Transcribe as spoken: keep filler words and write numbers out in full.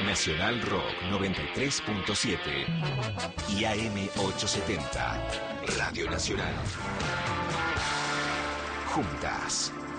Nacional Rock noventa y tres punto siete y A M ochocientos setenta, Radio Nacional. Juntas.